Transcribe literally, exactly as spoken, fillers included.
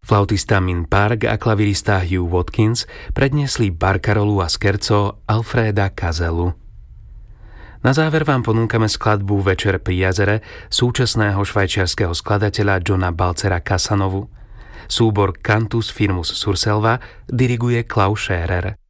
Flautista Min Park a klavirista Hugh Watkins predniesli barkarolu a skerco Alfreda Kazelu. Na záver vám ponúkame skladbu Večer pri jazere súčasného švajčiarskeho skladateľa Johna Balzera Casanovu. Súbor Cantus Firmus Surselva diriguje Klaus Scherer.